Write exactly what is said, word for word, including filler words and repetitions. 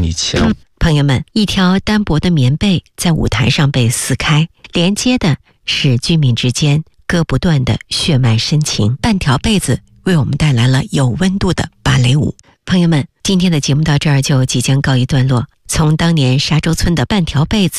力强。 朋友们，一条单薄的棉被在舞台上被撕开，连接的是居民之间割不断的血脉深情。半条被子为我们带来了有温度的芭蕾舞。朋友们，今天的节目到这儿就即将告一段落。从当年沙洲村的半条被子